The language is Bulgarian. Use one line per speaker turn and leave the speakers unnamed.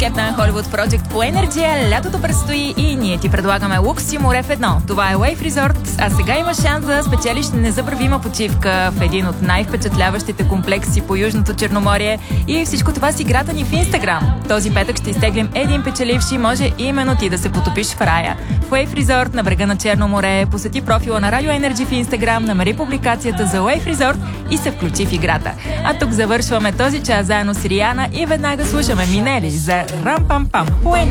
на Hollywood Project по Energy. Лятото предстои и ние ти предлагаме лукс и море в едно. Това е Wave Resort, а сега има шанс да спечелиш незабравима почивка в един от най-впечатляващите комплекси по Южното Черноморие и всичко това с играта ни в Instagram. Този петък ще изтеглим един печеливши, може именно ти да се потопиш в рая. В Wave Resort на брега на Черно море, посети профила на Radio Energy в Instagram, намери публикацията за Wave Resort и се включи в играта. А тук завършваме този час заедно с Риана и веднага слушаме Минели за Рам-пам-пам.